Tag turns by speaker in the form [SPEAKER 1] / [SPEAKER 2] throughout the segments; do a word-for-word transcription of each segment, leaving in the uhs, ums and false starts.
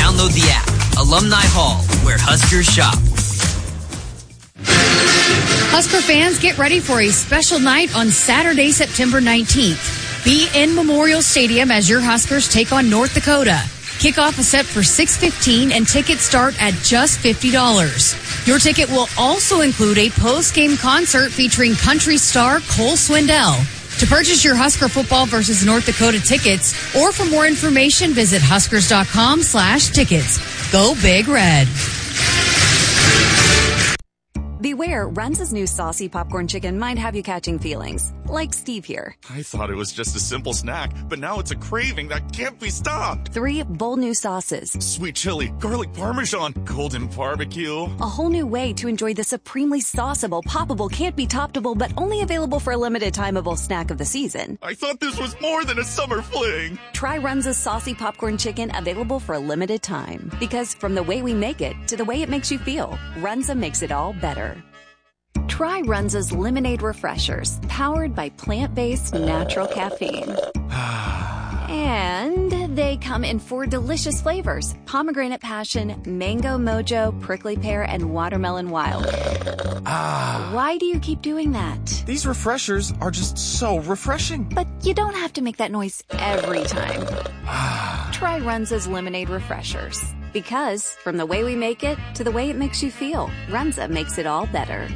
[SPEAKER 1] download the app. Alumni Hall, where Huskers shop.
[SPEAKER 2] Husker fans, get ready for a special night on Saturday, September nineteenth. Be in Memorial Stadium as your Huskers take on North Dakota. Kickoff is set for six fifteen and tickets start at just fifty dollars. Your ticket will also include a post-game concert featuring country star Cole Swindell. To purchase your Husker football versus North Dakota tickets, or for more information, visit huskers.com slash tickets. Go Big Red.
[SPEAKER 3] Beware, Runza's new saucy popcorn chicken might have you catching feelings. Like Steve here.
[SPEAKER 4] I thought it was just a simple snack, but now it's a craving that can't be stopped.
[SPEAKER 3] Three bold new sauces.
[SPEAKER 4] Sweet chili, garlic parmesan, golden barbecue.
[SPEAKER 3] A whole new way to enjoy the supremely sauceable, poppable, can't be toppable, but only available for a limited timeable snack of the season.
[SPEAKER 4] I thought this was more than a summer fling.
[SPEAKER 3] Try Runza's saucy popcorn chicken, available for a limited time. Because from the way we make it to the way it makes you feel, Runza makes it all better. Try Runza's Lemonade Refreshers, powered by plant-based natural caffeine. And they come in four delicious flavors: pomegranate passion, mango mojo, prickly pear, and watermelon wild.
[SPEAKER 4] Ah.
[SPEAKER 3] Why do you keep doing that?
[SPEAKER 4] These refreshers are just so refreshing.
[SPEAKER 3] But you don't have to make that noise every time. Try Runza's Lemonade Refreshers. Because from the way we make it to the way it makes you feel, Runza makes it all better.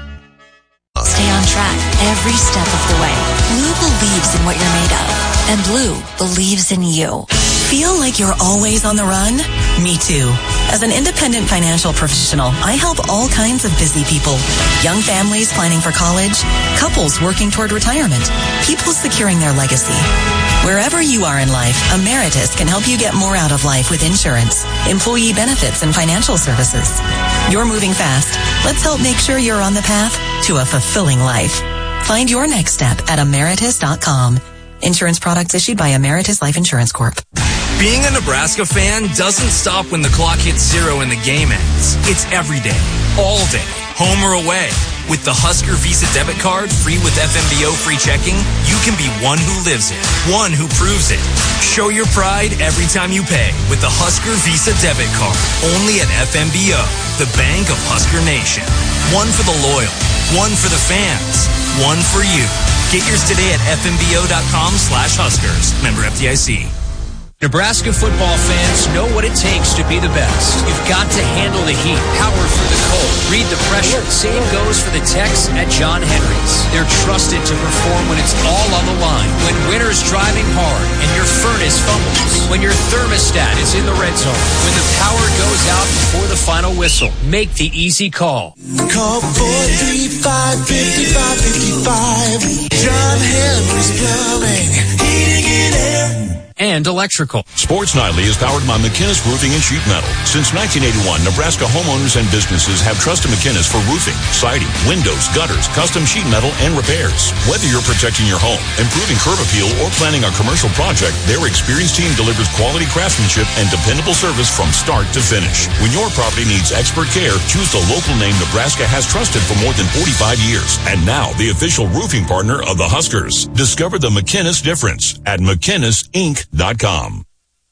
[SPEAKER 5] Stay on track every step of the way. Blue believes in what you're made of, and Blue believes in you. Feel like you're always on the run? Me too. As an independent financial professional, I help all kinds of busy people. Young families planning for college, couples working toward retirement, people securing their legacy. Wherever you are in life, Emeritus can help you get more out of life with insurance, employee benefits, and financial services. You're moving fast. Let's help make sure you're on the path to a fulfilling life. Find your next step at emeritus dot com. Insurance products issued by Emeritus Life Insurance Corp.
[SPEAKER 6] Being a Nebraska fan doesn't stop when the clock hits zero and the game ends. It's every day, all day, home or away. With the Husker Visa debit card, free with F M B O free checking, you can be one who lives it, one who proves it. Show your pride every time you pay with the Husker Visa debit card, only at F M B O, the bank of Husker Nation. One for the loyal, one for the fans, one for you. Get yours today at F M B O dot com slash Huskers. Member F D I C.
[SPEAKER 7] Nebraska football fans know what it takes to be the best. You've got to handle the heat, power through the cold, read the pressure. Same goes for the techs at John Henry's. They're trusted to perform when it's all on the line. When winter's driving hard and your furnace fumbles. When your thermostat is in the red zone. When the power goes out before the final whistle. Make the easy call.
[SPEAKER 8] Call four three five, five five five. John Henry's Plumbing, Heating and Air.
[SPEAKER 7] And electrical.
[SPEAKER 9] Sports Nightly is powered by McInnes Roofing and Sheet Metal. Since nineteen eighty-one, Nebraska homeowners and businesses have trusted McInnes for roofing, siding, windows, gutters, custom sheet metal, and repairs. Whether you're protecting your home, improving curb appeal, or planning a commercial project, their experienced team delivers quality craftsmanship and dependable service from start to finish. When your property needs expert care, choose the local name Nebraska has trusted for more than forty-five years. And now, the official roofing partner of the Huskers. Discover the McInnes difference at McInnes Inc dot com.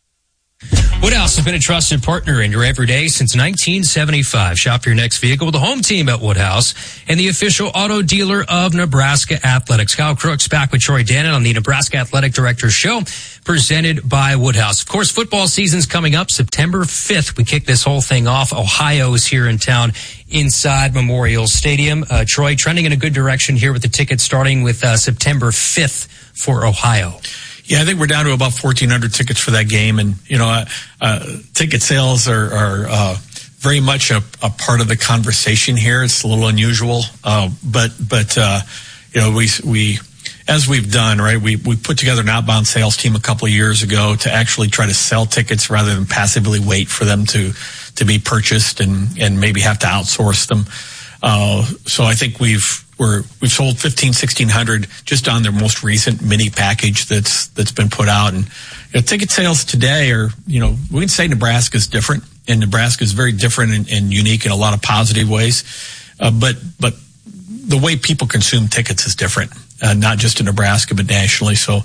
[SPEAKER 7] Woodhouse has been a trusted partner in your everyday since nineteen seventy-five. Shop your next vehicle with the home team at Woodhouse and the official auto dealer of Nebraska Athletics. Kyle Crooks back with Troy Dannon on the Nebraska Athletic Directors Show, presented by Woodhouse. Of course, football season's coming up September fifth. We kick this whole thing off. Ohio is here in town inside Memorial Stadium. Uh, Troy, trending in a good direction here with the tickets starting with uh, September fifth for Ohio.
[SPEAKER 10] Yeah, I think we're down to about fourteen hundred tickets for that game. And, you know, uh, uh, ticket sales are, are uh, very much a, a part of the conversation here. It's a little unusual. Uh, but, but uh, you know, we, we, as we've done, right, we, we put together an outbound sales team a couple of years ago to actually try to sell tickets rather than passively wait for them to, to be purchased and, and maybe have to outsource them. Uh, so I think we've, we're, we've sold fifteen, sixteen hundred just on their most recent mini package that's, that's been put out. And, you know, ticket sales today are, you know, we can say Nebraska's different, and Nebraska is very different and, and unique in a lot of positive ways. Uh, but, but the way people consume tickets is different, uh, not just in Nebraska, but nationally. So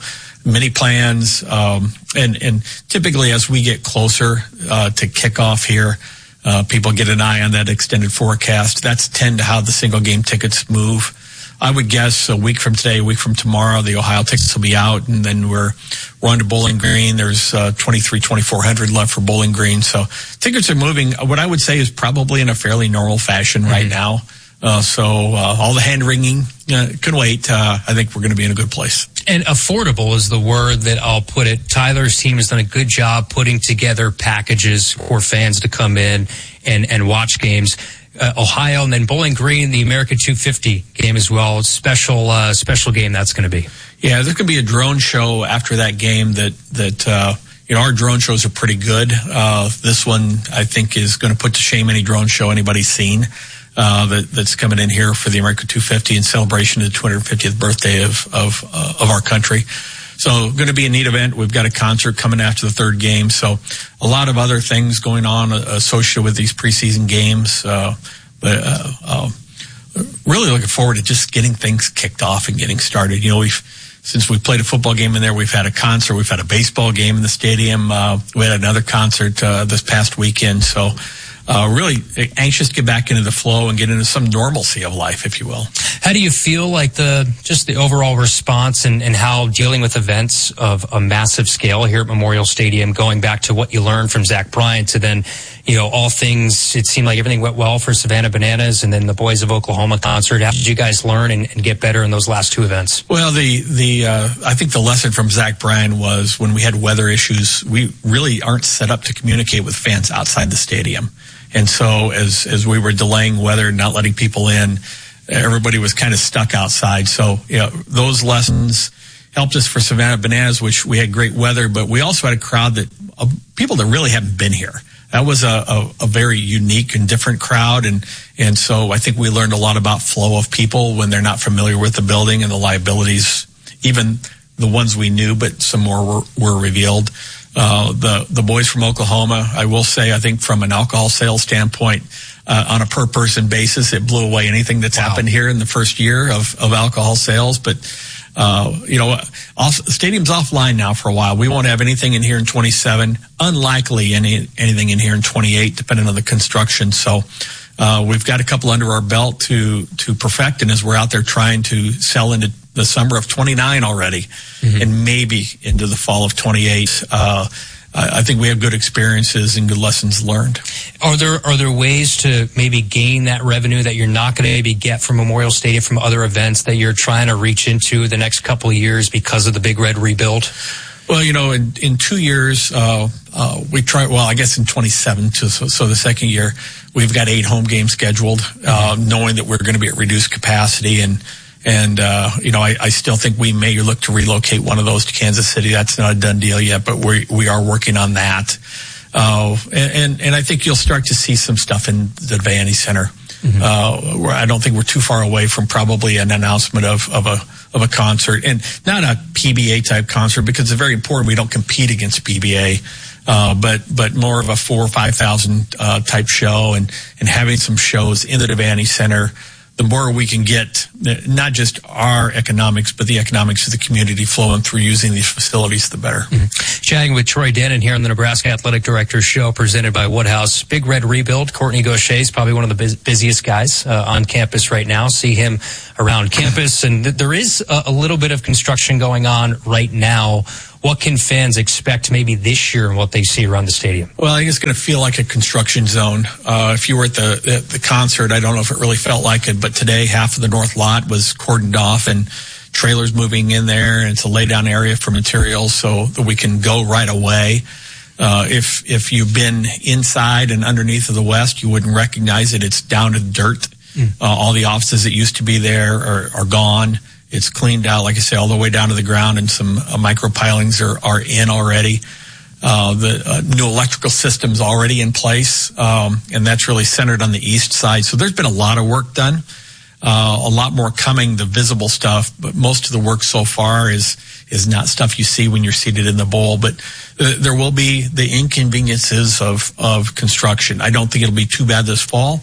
[SPEAKER 10] many plans, um, and, and typically as we get closer uh, to kickoff here, uh, people get an eye on that extended forecast. That's tend to how the single game tickets move. I would guess a week from today, a week from tomorrow, the Ohio tickets will be out, and then we're we're on to Bowling Green. There's uh, twenty-three, twenty-four hundred left for Bowling Green. So tickets are moving, what I would say is probably in a fairly normal fashion mm-hmm. right now. Uh, so uh, all the hand-wringing uh, can wait. Uh, I think we're going to be in a good place.
[SPEAKER 7] And affordable is the word that I'll put it. Tyler's team has done a good job putting together packages for fans to come in and, and watch games. Uh, Ohio, and then Bowling Green, the America two fifty game as well. Special, uh, special game that's going to be.
[SPEAKER 10] Yeah, there's going to be a drone show after that game that, that, uh, you know, our drone shows are pretty good. Uh, this one, I think, is going to put to shame any drone show anybody's seen, uh, that, that's coming in here for the America two fifty in celebration of the two hundred fiftieth birthday of, of, uh, of our country. So going to be a neat event. We've got a concert coming after the third game. So a lot of other things going on associated with these preseason games. Uh, but, uh, uh, really looking forward to just getting things kicked off and getting started. You know, we've, since we played a football game in there, we've had a concert. We've had a baseball game in the stadium. Uh, we had another concert, uh, this past weekend. So, Uh, really anxious to get back into the flow and get into some normalcy of life, if you will.
[SPEAKER 7] How do you feel like the just the overall response and, and how dealing with events of a massive scale here at Memorial Stadium, going back to what you learned from Zach Bryant to then, you know, all things, it seemed like everything went well for Savannah Bananas and then the Boys of Oklahoma concert. How did you guys learn and, and get better in those last two events?
[SPEAKER 10] Well, the, the uh, I think the lesson from Zach Bryant was when we had weather issues, we really aren't set up to communicate with fans outside the stadium. And so as, as we were delaying weather, not letting people in, everybody was kind of stuck outside. So, you know, those lessons helped us for Savannah Bananas, which we had great weather, but we also had a crowd that, of people that really haven't been here. That was a, a, a very unique and different crowd. And, and so I think we learned a lot about flow of people when they're not familiar with the building and the liabilities, even the ones we knew, but some more were, were revealed. Uh, the, the boys from Oklahoma, I will say, I think from an alcohol sales standpoint, uh, on a per person basis, it blew away anything that's wow. happened here in the first year of, of alcohol sales. But, uh, you know, off, the stadium's offline now for a while. We won't have anything in here in twenty-seven, unlikely any, anything in here in twenty-eight, depending on the construction. So, uh, we've got a couple under our belt to, to perfect. And as we're out there trying to sell into the summer of twenty-nine already, mm-hmm. and maybe into the fall of twenty-eight. Uh, I think we have good experiences and good lessons learned.
[SPEAKER 7] Are there are there ways to maybe gain that revenue that you're not going to maybe get from Memorial Stadium from other events that you're trying to reach into the next couple of years because of the Big Red rebuild?
[SPEAKER 10] Well, you know, in, in two years, uh, uh, we try, well, I guess in twenty-seven, so, so the second year, we've got eight home games scheduled, uh, mm-hmm. knowing that we're going to be at reduced capacity. And, and, uh, you know, I, I still think we may look to relocate one of those to Kansas City. That's not a done deal yet, but we, we are working on that. Uh, and, and, and I think you'll start to see some stuff in the Devaney Center. Mm-hmm. Uh, where I don't think we're too far away from probably an announcement of, of a, of a concert, and not a P B A type concert, because it's very important we don't compete against P B A, uh, but, but more of a four or five thousand, uh, type show, and, and having some shows in the Devaney Center. The more we can get, not just our economics, but the economics of the community flowing through using these facilities, the better.
[SPEAKER 7] Mm-hmm. Chatting with Troy Denon here on the Nebraska Athletic Directors Show, presented by Woodhouse. Big Red rebuild. Courtney Gaucher is probably one of the busiest guys uh, on campus right now. See him around campus, and th- there is a, a little bit of construction going on right now. What can fans expect maybe this year and what they see around the stadium?
[SPEAKER 10] Well, I think it's going to feel like a construction zone. Uh, if you were at the, at the concert, I don't know if it really felt like it, but today half of the north lot was cordoned off and trailers moving in there, and it's a laydown area for materials so that we can go right away. Uh, if, if you've been inside and underneath of the West, you wouldn't recognize it. It's down to dirt. Mm. Uh, all the offices that used to be there are, are gone. It's cleaned out, like I say, all the way down to the ground, and some uh, micro pilings are, are in already. Uh, the uh, new electrical system's already in place, um, and that's really centered on the east side. So there's been a lot of work done, uh, a lot more coming, the visible stuff, but most of the work so far is is not stuff you see when you're seated in the bowl. But uh, there will be the inconveniences of, of construction. I don't think it'll be too bad this fall.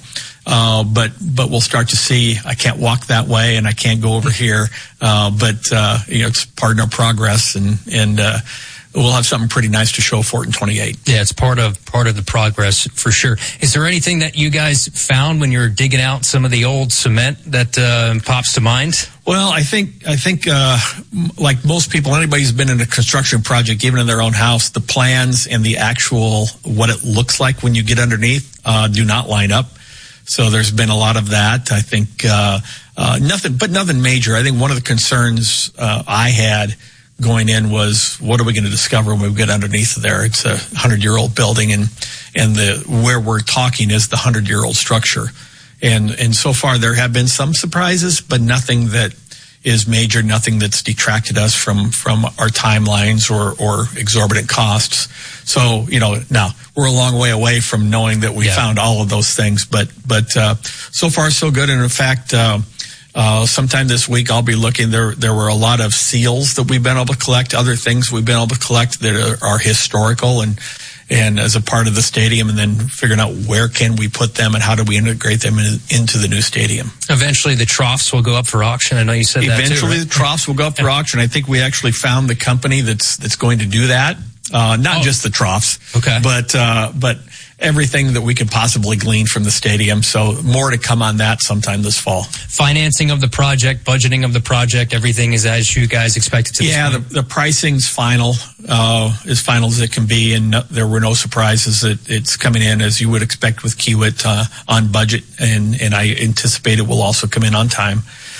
[SPEAKER 10] Uh, but but we'll start to see. I can't walk that way, and I can't go over here. Uh, but uh, you know, it's part of our progress, and and uh, we'll have something pretty nice to show for it in twenty-eight.
[SPEAKER 7] Yeah, it's part of part of the progress for sure. Is there anything that you guys found when you're digging out some of the old cement that uh, pops to mind?
[SPEAKER 10] Well, I think I think uh, like most people, anybody who's been in a construction project, even in their own house, the plans and the actual what it looks like when you get underneath uh, do not line up. So there's been a lot of that. I think uh, uh, nothing, but nothing major. I think one of the concerns uh, I had going in was, what are we going to discover when we get underneath there? It's a hundred-year-old building, and and the where we're talking is the hundred-year-old structure. And and so far there have been some surprises, but nothing that is major, nothing that's detracted us from from our timelines or or exorbitant costs. So, you know, now we're a long way away from knowing that we yeah. found all of those things, but but uh, so far so good. And in fact, uh, uh, sometime this week I'll be looking. There there were a lot of seals that we've been able to collect, other things we've been able to collect that are, are historical and and as a part of the stadium, and then figuring out where can we put them and how do we integrate them in, into the new stadium.
[SPEAKER 7] Eventually the troughs will go up for auction. I know you said
[SPEAKER 10] Eventually
[SPEAKER 7] that too, right?
[SPEAKER 10] the troughs will go up for auction. I think we actually found the company that's that's going to do that. Uh, not
[SPEAKER 7] oh.
[SPEAKER 10] just the troughs,
[SPEAKER 7] okay.
[SPEAKER 10] but uh, but everything that we could possibly glean from the stadium. So more to come on that sometime this fall.
[SPEAKER 7] Financing of the project, budgeting of the project, everything is as you guys expected to.
[SPEAKER 10] Yeah, the, the pricing's final, uh, as final as it can be, and no, there were no surprises. It, it's coming in as you would expect with Kiewit uh, on budget, and and I anticipate it will also come in on time.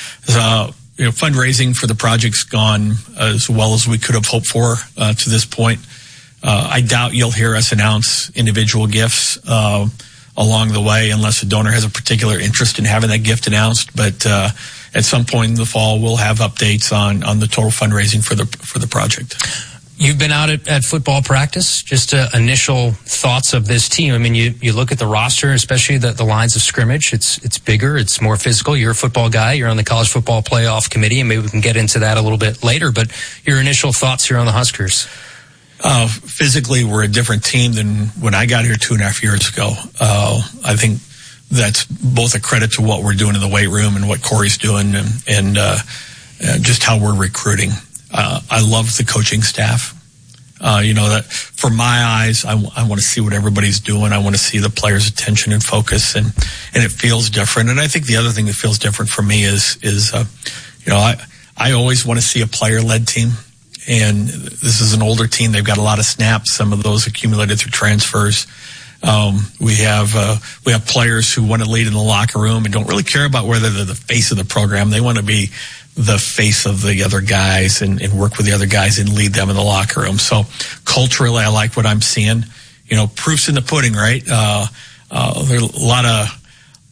[SPEAKER 10] Uh, you know, fundraising for the project's gone as well as we could have hoped for uh, to this point. Uh, I doubt you'll hear us announce individual gifts uh, along the way unless a donor has a particular interest in having that gift announced. But uh, at some point in the fall, we'll have updates on, on the total fundraising for the for the project.
[SPEAKER 7] You've been out at, at football practice. Just uh, initial thoughts of this team. I mean, you, you look at the roster, especially the, the lines of scrimmage. It's it's bigger. It's more physical. You're a football guy. You're on the college football playoff committee, and maybe we can get into that a little bit later. But your initial thoughts here on the Huskers.
[SPEAKER 10] Uh, physically, we're a different team than when I got here two and a half years ago. Uh, I think that's both a credit to what we're doing in the weight room and what Corey's doing, and, and uh, uh, just how we're recruiting. Uh, I love the coaching staff. Uh, you know, that for my eyes, I, w- I want to see what everybody's doing. I want to see the players' attention and focus, and, and it feels different. And I think the other thing that feels different for me is, is uh, you know, I, I always want to see a player-led team. And this is an older team. They've got a lot of snaps. Some of those accumulated through transfers. Um, we have uh, we have players who want to lead in the locker room and don't really care about whether they're the face of the program. They want to be the face of the other guys and, and work with the other guys and lead them in the locker room. So culturally, I like what I'm seeing. You know, proof's in the pudding, right? Uh, uh, there are a lot of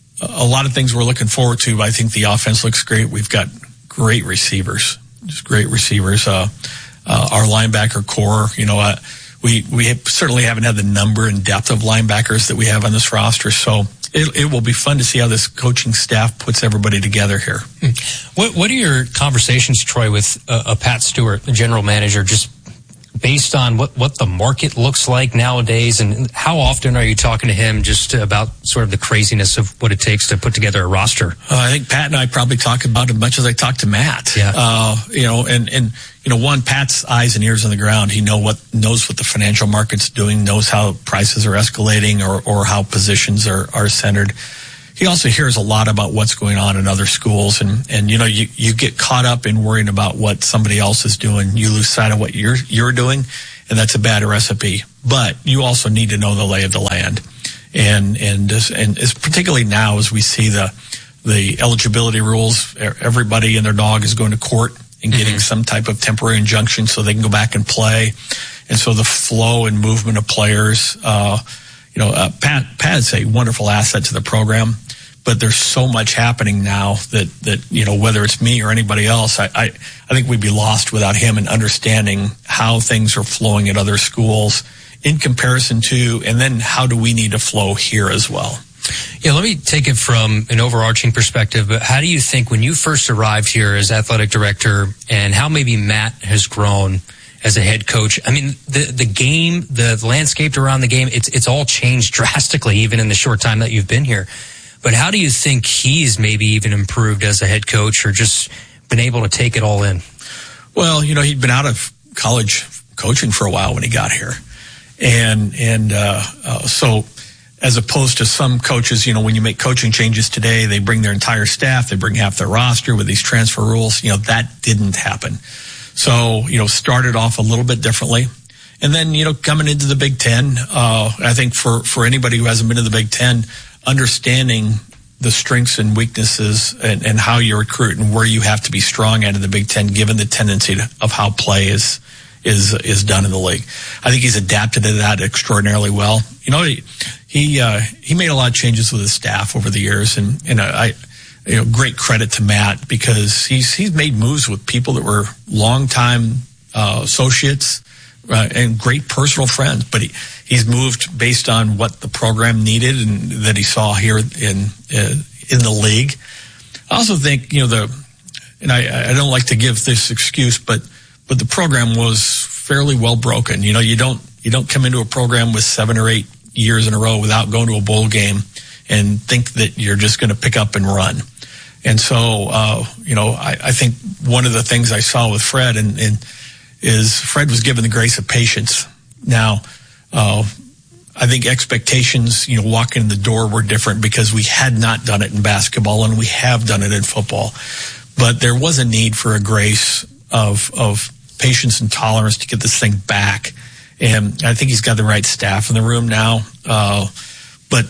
[SPEAKER 10] a lot of things we're looking forward to. I think the offense looks great. We've got great receivers, just great receivers. Uh, uh, our linebacker core, you know, uh, we we have certainly haven't had the number and depth of linebackers that we have on this roster. So it, it will be fun to see how this coaching staff puts everybody together here.
[SPEAKER 7] What What are your conversations, Troy, with uh, a Pat Stewart, the general manager, just based on what, what the market looks like nowadays, and how often are you talking to him just about sort of the craziness of what it takes to put together a roster?
[SPEAKER 10] Uh, I think Pat and I probably talk about it as much as I talk to Matt.
[SPEAKER 7] Yeah.
[SPEAKER 10] Uh, you know, and, and, you know, one, Pat's eyes and ears on the ground. He know what, knows what the financial market's doing, knows how prices are escalating or, or how positions are, are centered. He also hears a lot about what's going on in other schools, and, and you know, you, you get caught up in worrying about what somebody else is doing. You lose sight of what you're you're doing, and that's a bad recipe. But you also need to know the lay of the land, and and and as particularly now as we see the the eligibility rules, everybody and their dog is going to court and getting mm-hmm. some type of temporary injunction so they can go back and play, and so the flow and movement of players. Uh, you know, uh, Pat Pat's a wonderful asset to the program. But there's so much happening now that, that you know, whether it's me or anybody else, I, I, I think we'd be lost without him in understanding how things are flowing at other schools in comparison to, and then how do we need to flow here as well.
[SPEAKER 7] Yeah, let me take it from an overarching perspective. But how do you think when you first arrived here as athletic director, and how maybe Matt has grown as a head coach? I mean, the the game, the landscape around the game, it's it's all changed drastically, even in the short time that you've been here. but how do you think he's maybe even improved as a head coach or just been able to take it all in?
[SPEAKER 10] Well, you know, he'd been out of college coaching for a while when he got here. And, and, uh, uh, so as opposed to some coaches, you know, when you make coaching changes today, they bring their entire staff, they bring half their roster with these transfer rules. You know, that didn't happen. So, you know, started off a little bit differently. And then, you know, coming into the Big Ten, uh, I think for, for anybody who hasn't been to the Big Ten, understanding the strengths and weaknesses and, and how you recruit and where you have to be strong at in the Big Ten, given the tendency to, of how play is, is, is done in the league. I think he's adapted to that extraordinarily well. You know, he, he, uh, he made a lot of changes with his staff over the years, and, and I, you know, great credit to Matt because he's, he's made moves with people that were longtime, uh, associates, uh, and great personal friends, but he, he's moved based on what the program needed and that he saw here in, uh, in the league. I also think, you know, the, and I, I don't like to give this excuse, but, but the program was fairly well broken. You know, you don't, you don't come into a program with seven or eight years in a row without going to a bowl game and think that you're just going to pick up and run. And so, uh, you know, I, I think one of the things I saw with Fred and, and is Fred was given the grace of patience. Now, uh, I think expectations, you know, walking in the door were different because we had not done it in basketball and we have done it in football. But there was a need for a grace of, of patience and tolerance to get this thing back. And I think he's got the right staff in the room now. Uh, but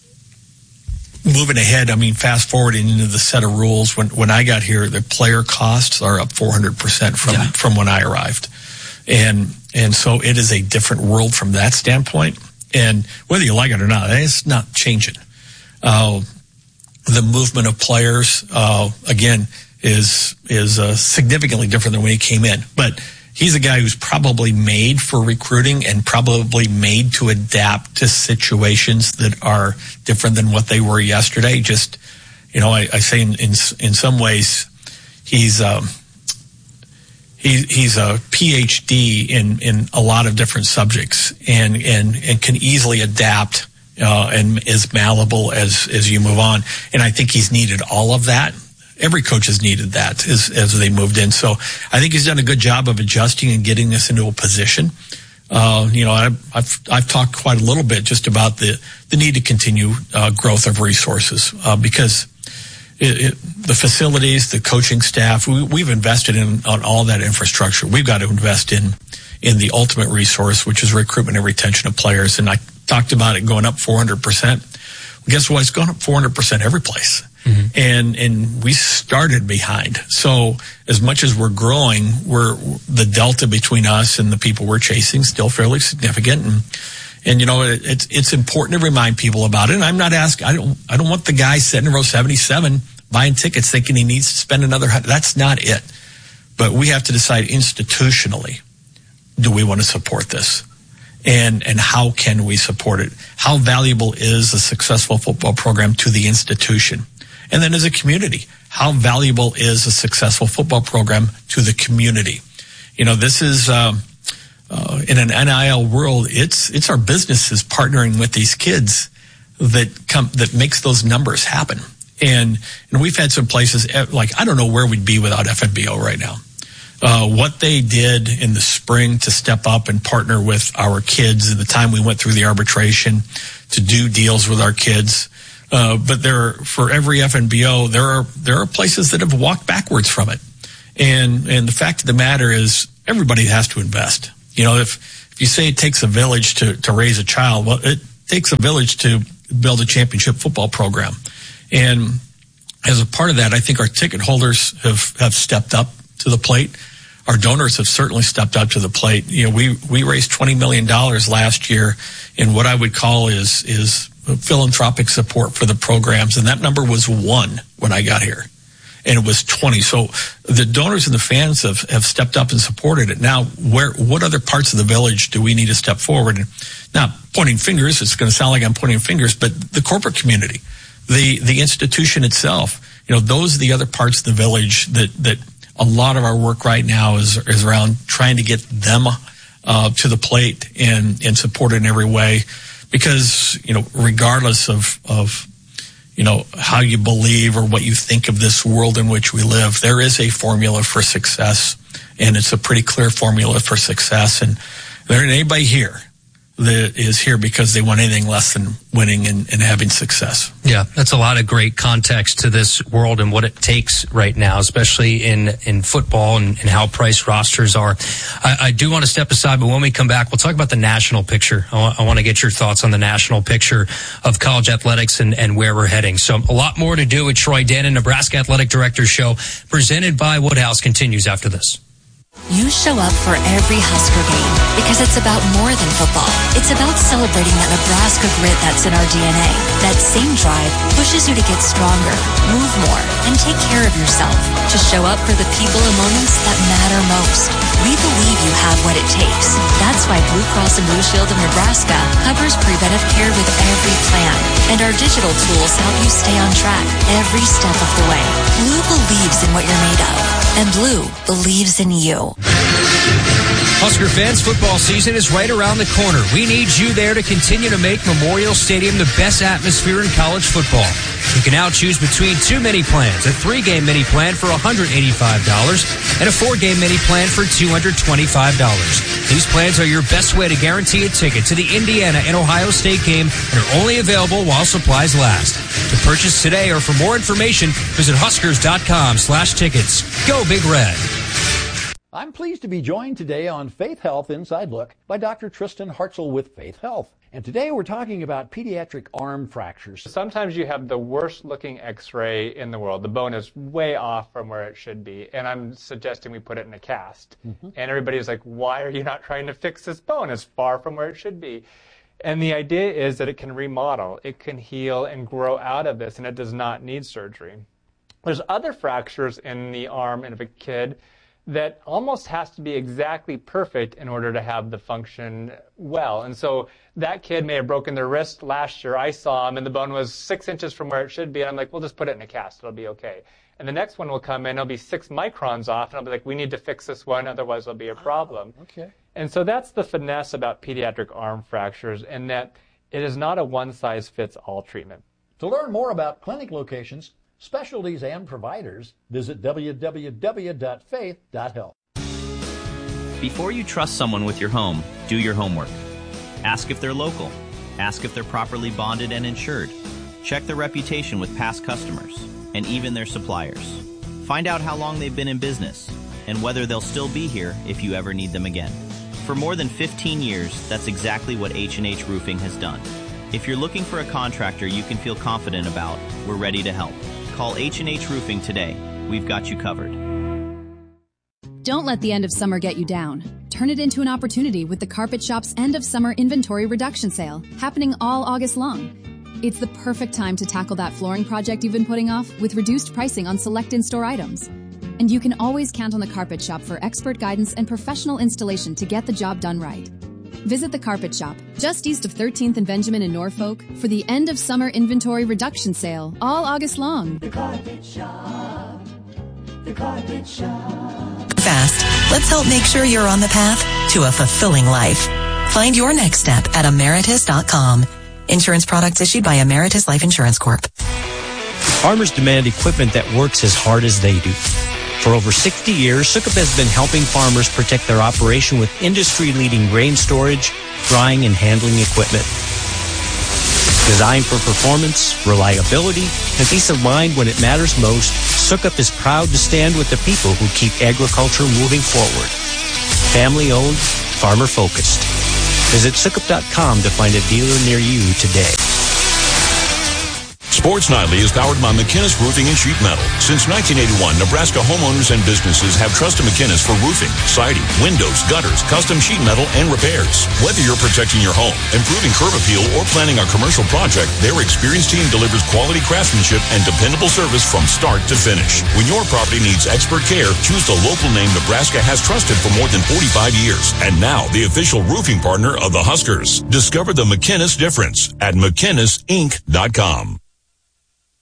[SPEAKER 10] moving ahead, I mean, fast forwarding into the set of rules, when, when I got here, the player costs are up four hundred percent from, yeah. from when I arrived. And, and so it is a different world from that standpoint. And whether you like it or not, it's not changing. Uh, the movement of players, uh, again, is, is, uh, significantly different than when he came in. But he's a guy who's probably made for recruiting and probably made to adapt to situations that are different than what they were yesterday. Just, you know, I, I say in, in, in some ways, he's, um, he, he's a P H D in, in a lot of different subjects and, and, and can easily adapt, uh, and is malleable as, as you move on. And I think he's needed all of that. Every coach has needed that as, as they moved in. So I think he's done a good job of adjusting and getting us into a position. Uh, you know, I've, I've, I've talked quite a little bit just about the, the need to continue, uh, growth of resources, uh, because it, it, the facilities, the coaching staff, we, we've invested in on all that infrastructure. We've got to invest in, in the ultimate resource, which is recruitment and retention of players. And I talked about it going up four hundred percent. Well, guess what? It's gone up four hundred percent every place. Mm-hmm. And, and we started behind. So as much as we're growing, we're, the delta between us and the people we're chasing still fairly significant. And, and you know, it, it's, it's important to remind people about it. And I'm not asking, I don't, I don't want the guy sitting in row seventy-seven buying tickets thinking he needs to spend another hundred. That's not it. But we have to decide institutionally, do we want to support this? And, and how can we support it? How valuable is a successful football program to the institution? And then as a community, how valuable is a successful football program to the community? You know, this is, um, uh, in an N I L world, it's, it's our businesses partnering with these kids that come, that makes those numbers happen. And, and we've had some places, like, I don't know where we'd be without F N B O right now. Uh, what they did in the spring to step up and partner with our kids at the time we went through the arbitration to do deals with our kids. Uh, but there, for every F N B O, there are, there are places that have walked backwards from it. And, and the fact of the matter is everybody has to invest. You know, if, if you say it takes a village to, to raise a child, well, it takes a village to build a championship football program. And as a part of that, I think our ticket holders have, have stepped up to the plate. Our donors have certainly stepped up to the plate. You know, we, we raised twenty million dollars last year in what I would call is, is philanthropic support for the programs. And that number was one when I got here. And it was twenty. So the donors and the fans have, have stepped up and supported it. Now, where, what other parts of the village do we need to step forward? And not pointing fingers. It's going to sound like I'm pointing fingers, but the corporate community, the, the institution itself, you know, those are the other parts of the village that, that, a lot of our work right now is, is around trying to get them uh, to the plate and, and support in every way. Because, you know, regardless of, of, you know, how you believe or what you think of this world in which we live. There is a formula for success, and it's a pretty clear formula for success. And there ain't anybody here that is here because they want anything less than winning and, and having success.
[SPEAKER 7] Yeah, that's a lot of great context to this world and what it takes right now, especially in, in football and, and how priced rosters are. I, I do want to step aside, but when we come back, we'll talk about the national picture. I, w- I want to get your thoughts on the national picture of college athletics and, and where we're heading. So a lot more to do with Troy Dannon, Nebraska Athletic Director's Show, presented by Woodhouse, continues after this.
[SPEAKER 5] You show up for every Husker game because it's about more than football. It's about celebrating that Nebraska grit that's in our D N A. That same drive pushes you to get stronger, move more, and take care of yourself. To show up for the people and moments that matter most. We believe you have what it takes. That's why Blue Cross and Blue Shield of Nebraska covers preventive care with every plan. And our digital tools help you stay on track every step of the way. Blue believes in what you're made of. And Blue believes in you.
[SPEAKER 7] Husker fans, football season is right around the corner. We need you there to continue to make Memorial Stadium the best atmosphere in college football. You can now choose between two mini plans, a three-game mini plan for one hundred eighty-five dollars and a four-game mini plan for two hundred twenty-five dollars. These plans are your best way to guarantee a ticket to the Indiana and Ohio State game and are only available while supplies last. To purchase today or for more information, visit huskers.com slash tickets. Go Big Red.
[SPEAKER 11] I'm pleased to be joined today on Faith Health Inside Look by Doctor Tristan Hartzell with Faith Health. And today we're talking about pediatric arm fractures.
[SPEAKER 12] Sometimes you have the worst looking x-ray in the world. The bone is way off from where it should be. And I'm suggesting we put it in a cast. Mm-hmm. And everybody's like, why are you not trying to fix this bone? It's far from where it should be. And the idea is that it can remodel. It can heal and grow out of this, and it does not need surgery. There's other fractures in the arm of a kid that almost has to be exactly perfect in order to have the function well. And so that kid may have broken their wrist last year. I saw him, and the bone was six inches from where it should be. And I'm like, we'll just put it in a cast. It'll be okay. And the next one will come in. It'll be six microns off. And I'll be like, we need to fix this one. Otherwise, it'll be a problem.
[SPEAKER 11] Oh, okay.
[SPEAKER 12] And so that's the finesse about pediatric arm fractures, in that it is not a one-size-fits-all treatment.
[SPEAKER 11] To learn more about clinic locations, specialties, and providers, visit w w w dot faith dot health.
[SPEAKER 13] Before you trust someone with your home, do your homework. Ask if they're local. Ask if they're properly bonded and insured. Check their reputation with past customers and even their suppliers. Find out how long they've been in business and whether they'll still be here if you ever need them again. For more than fifteen years, that's exactly what H and H Roofing has done. If you're looking for a contractor you can feel confident about, we're ready to help. Call H and H Roofing today. We've got you covered.
[SPEAKER 14] Don't let the end of summer get you down. Turn it into an opportunity with the Carpet Shop's end of summer inventory reduction sale, happening all August long. It's the perfect time to tackle that flooring project you've been putting off with reduced pricing on select in-store items. And you can always count on the Carpet Shop for expert guidance and professional installation to get the job done right. Visit the Carpet Shop, just east of thirteenth and Benjamin in Norfolk, for the end of summer inventory reduction sale, all August long.
[SPEAKER 8] The Carpet Shop. The Carpet Shop.
[SPEAKER 5] Fast. Let's help make sure you're on the path to a fulfilling life. Find your next step at Emeritus dot com. Insurance products issued by Emeritus Life Insurance Corp.
[SPEAKER 15] Farmers demand equipment that works as hard as they do. For over sixty years, Sukup has been helping farmers protect their operation with industry-leading grain storage, drying, and handling equipment. Designed for performance, reliability, and peace of mind when it matters most, Sukup is proud to stand with the people who keep agriculture moving forward. Family-owned, farmer-focused. Visit Sukup dot com to find a dealer near you today.
[SPEAKER 9] Sports Nightly is powered by McInnes Roofing and Sheet Metal. Since nineteen eighty-one, Nebraska homeowners and businesses have trusted McInnes for roofing, siding, windows, gutters, custom sheet metal, and repairs. Whether you're protecting your home, improving curb appeal, or planning a commercial project, their experienced team delivers quality craftsmanship and dependable service from start to finish. When your property needs expert care, choose the local name Nebraska has trusted for more than forty-five years. And now, the official roofing partner of the Huskers. Discover the McInnes difference at McInnes Inc dot com.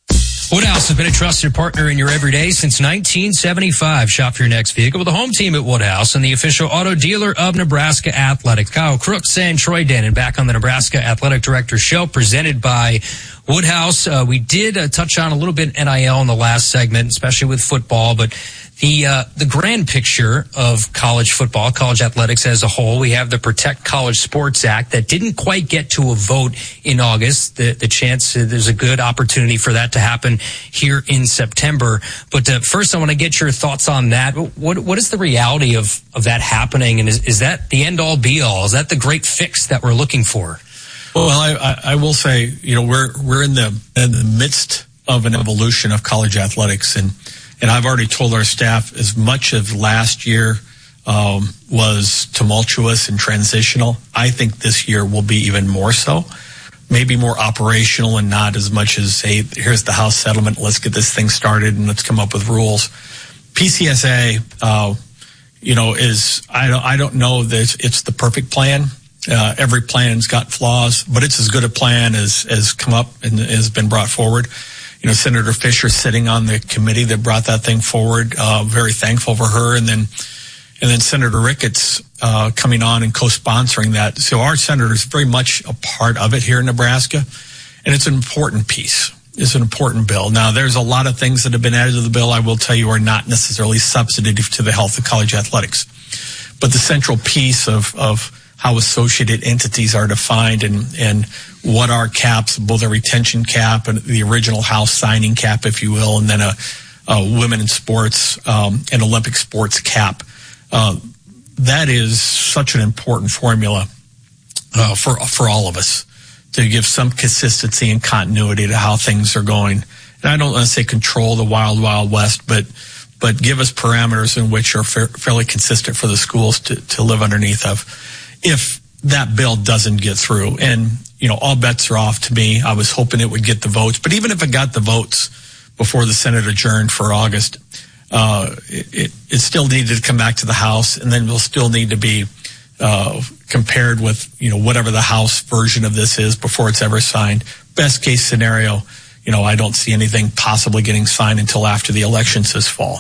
[SPEAKER 7] Woodhouse has been a trusted partner in your everyday since nineteen seventy-five. Shop your next vehicle with the home team at Woodhouse and the official auto dealer of Nebraska Athletics. Kyle Crooks and Troy Dennon back on the Nebraska Athletic Director Show, presented by Woodhouse. Uh, we did uh, touch on a little bit N I L in the last segment, especially with football, but the uh, the grand picture of college football, college athletics as a whole, we have the Protect College Sports Act that didn't quite get to a vote in August. The, the chance uh, there's a good opportunity for that to happen here in September. But uh, first, I want to get your thoughts on that. What what is the reality of of that happening, and is is that the end all be all? Is that the great fix that we're looking for?
[SPEAKER 10] Well, I, I, I will say, you know, we're we're in the in the midst of an evolution of college athletics, and and I've already told our staff, as much of last year um, was tumultuous and transitional, I think this year will be even more so. Maybe more operational and not as much as, hey, here's the House settlement, let's get this thing started and let's come up with rules. P C S A, uh, you know, is I don't I don't know that it's, it's the perfect plan. Uh, every plan's got flaws, but it's as good a plan as as come up and has been brought forward. You know, Senator Fisher sitting on the committee that brought that thing forward. Uh, very thankful for her, and then and then Senator Ricketts uh, coming on and co-sponsoring that. So our senator is very much a part of it here in Nebraska, and it's an important piece. It's an important bill. Now, there's a lot of things that have been added to the bill, I will tell you, are not necessarily substantive to the health of college athletics. But the central piece of, of how associated entities are defined and, and what are caps, both a retention cap and the original House signing cap, if you will, and then a, a women in sports um, and Olympic sports cap. Uh, that is such an important formula uh, for for all of us, to give some consistency and continuity to how things are going. And I don't want to say control the wild, wild west, but but give us parameters in which are fa- fairly consistent for the schools to, to live underneath of. If that bill doesn't get through, and, you know, all bets are off to me. I was hoping it would get the votes, but even if it got the votes before the Senate adjourned for August, uh, it, it, it still needed to come back to the House, and then will still need to be uh, compared with, you know, whatever the House version of this is before it's ever signed. Best case scenario, you know, I don't see anything possibly getting signed until after the elections this fall.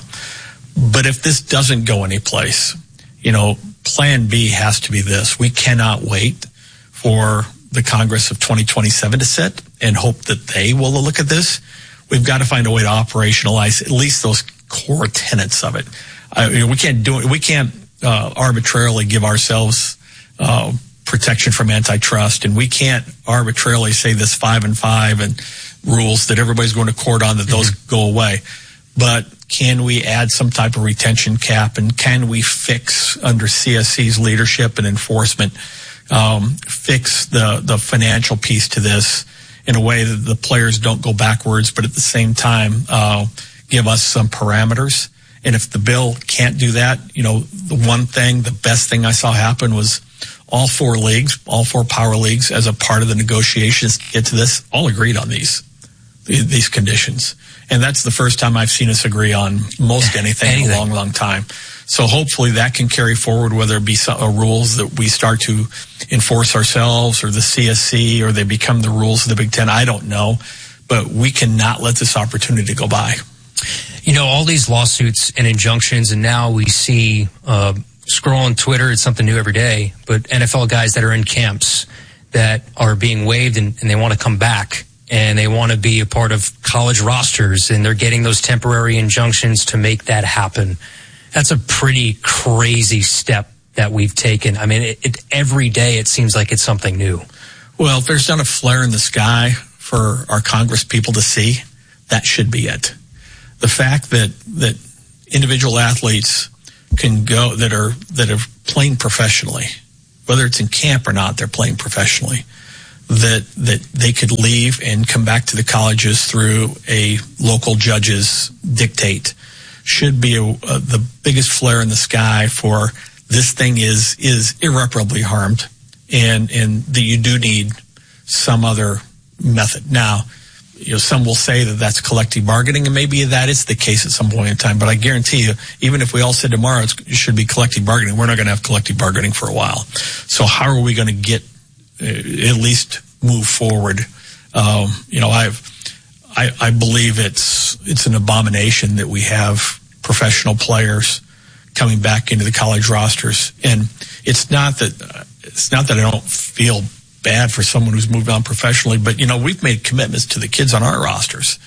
[SPEAKER 10] But if this doesn't go anyplace, you know, Plan B has to be this. We cannot wait for the Congress of twenty twenty-seven to sit and hope that they will look at this. We've got to find a way to operationalize at least those core tenets of it. Uh, you know, we can't do it. We can't uh, arbitrarily give ourselves uh, protection from antitrust, and we can't arbitrarily say this five and five and rules that everybody's going to court on, that those mm-hmm. go away. But can we add some type of retention cap, and can we fix, under C S C's leadership and enforcement, um, fix the, the financial piece to this in a way that the players don't go backwards, but at the same time uh, give us some parameters? And if the bill can't do that, you know, the one thing, the best thing I saw happen was all four leagues, all four power leagues, as a part of the negotiations to get to this, all agreed on these these conditions. And that's the first time I've seen us agree on most anything, anything. in a long, long time. So hopefully that can carry forward, whether it be some, uh, rules that we start to enforce ourselves, or the C S C, or they become the rules of the Big Ten. I don't know. But we cannot let this opportunity go by.
[SPEAKER 7] You know, all these lawsuits and injunctions, and now we see, uh, scroll on Twitter, it's something new every day, but N F L guys that are in camps that are being waived and, and they want to come back, and they want to be a part of college rosters, and they're getting those temporary injunctions to make that happen. That's a pretty crazy step that we've taken. I mean, it, it, every day it seems like it's something new.
[SPEAKER 10] Well, if there's not a flare in the sky for our Congress people to see, that should be it. The fact that, that individual athletes can go, that are, that are playing professionally, whether it's in camp or not, they're playing professionally, that that they could leave and come back to the colleges through a local judge's dictate, should be a, a, the biggest flare in the sky for this thing is is irreparably harmed, and and that you do need some other method. Now, you know, some will say that that's collective bargaining, and maybe that is the case at some point in time. But I guarantee you, even if we all said tomorrow it's, it should be collective bargaining, we're not going to have collective bargaining for a while. So how are we going to get uh, at least move forward? Um, you know, I've I, I believe it's it's an abomination that we have professional players coming back into the college rosters, and it's not that it's not that I don't feel bad for someone who's moved on professionally, but you know, we've made commitments to the kids on our rosters,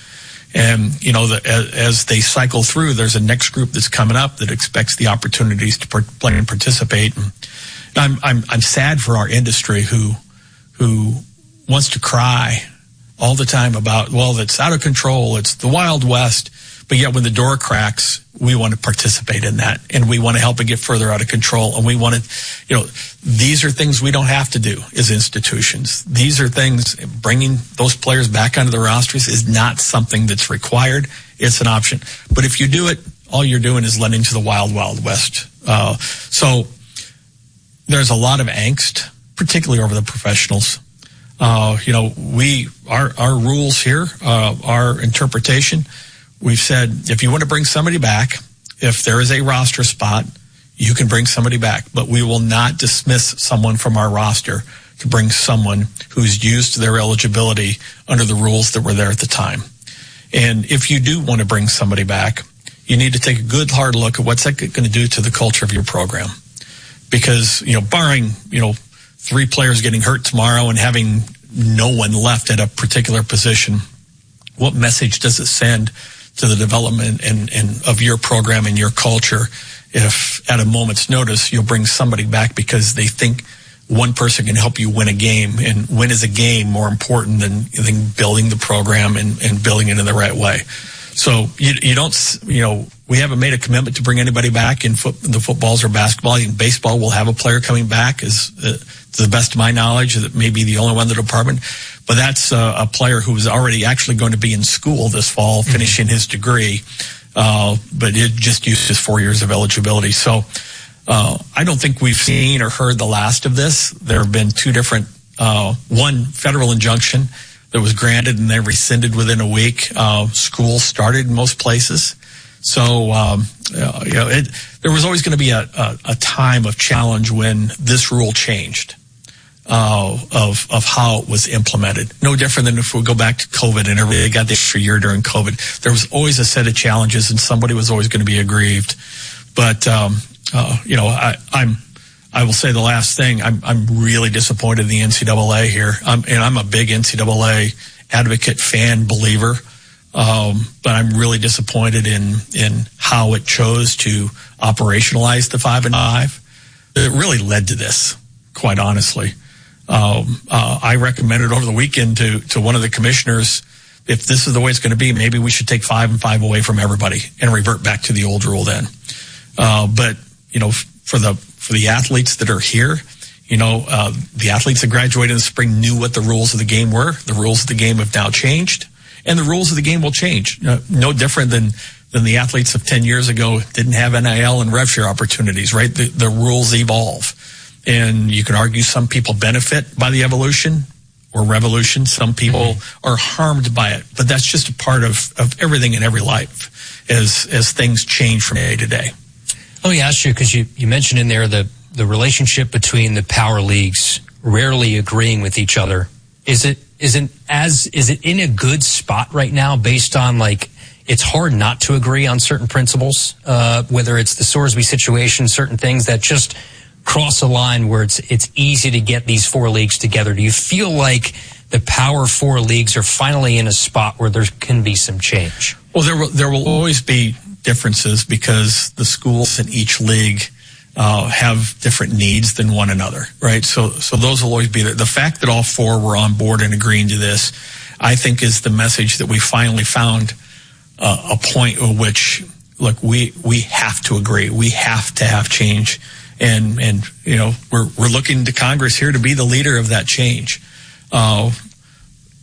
[SPEAKER 10] and you know, the, as, as they cycle through, there's a next group that's coming up that expects the opportunities to per, play and participate. And I'm I'm I'm sad for our industry who who wants to cry all the time about, well, it's out of control, it's the Wild West, but yet when the door cracks, we want to participate in that, and we want to help it get further out of control, and we want to, you know, these are things we don't have to do as institutions. These are things, bringing those players back onto the rosters is not something that's required, it's an option. But if you do it, all you're doing is lending to the Wild, Wild West. Uh, so there's a lot of angst, particularly over the professionals. Uh, you know, we, our, our rules here, uh, our interpretation, we've said if you want to bring somebody back, if there is a roster spot, you can bring somebody back, but we will not dismiss someone from our roster to bring someone who's used their eligibility under the rules that were there at the time. And if you do want to bring somebody back, you need to take a good hard look at what's that going to do to the culture of your program. Because, you know, barring, you know, three players getting hurt tomorrow and having no one left at a particular position, what message does it send to the development and, and of your program and your culture if at a moment's notice you'll bring somebody back because they think one person can help you win a game, and win is a game more important than, than building the program and, and building it in the right way. So you, you don't, you know, we haven't made a commitment to bring anybody back in foot, the footballs or basketball. In baseball, we'll have a player coming back, is uh, to the best of my knowledge, that may be the only one in the department. But that's uh, a player who is already actually going to be in school this fall, finishing mm-hmm. his degree. Uh, but it just used his four years of eligibility. So uh, I don't think we've seen or heard the last of this. There have been two different, uh, one federal injunction that was granted and then rescinded within a week. Uh, school started in most places. So, um, you know, it, there was always going to be a, a, a time of challenge when this rule changed, uh, of, of how it was implemented. No different than if we go back to COVID and everybody got the extra year during COVID. There was always a set of challenges and somebody was always going to be aggrieved. But, um, uh, you know, I, I'm, I will say the last thing, I'm, I'm really disappointed in the N C double A here. I'm, and I'm a big N C double A advocate, fan, believer. Um, but I'm really disappointed in, in how it chose to operationalize the five and five. It really led to this, quite honestly. Um, uh, I recommended over the weekend to, to one of the commissioners, if this is the way it's going to be, maybe we should take five and five away from everybody and revert back to the old rule then. Uh, but, you know, for the, for the athletes that are here, you know, uh, the athletes that graduated in the spring knew what the rules of the game were. The rules of the game have now changed. And the rules of the game will change. Uh, no different than, than the athletes of ten years ago didn't have N I L and rev share opportunities, right? The, the rules evolve. And you can argue some people benefit by the evolution or revolution. Some people mm-hmm. are harmed by it. But that's just a part of, of everything in every life as, as things change from day to day.
[SPEAKER 7] Let me ask you, because you, you mentioned in there the, the relationship between the power leagues rarely agreeing with each other. Is it isn't as is it in a good spot right now based on, like, it's hard not to agree on certain principles, uh, whether it's the Sorsby situation, certain things that just cross a line where it's it's easy to get these four leagues together. Do you feel like the Power Four leagues are finally in a spot where there can be some change?
[SPEAKER 10] Well, there will, there will always be differences because the schools in each league Uh, have different needs than one another, right? So, so those will always be there. The fact that all four were on board and agreeing to this, I think, is the message that we finally found uh, a point at which, look, we we have to agree, we have to have change, and and you know we're we're looking to Congress here to be the leader of that change. Uh,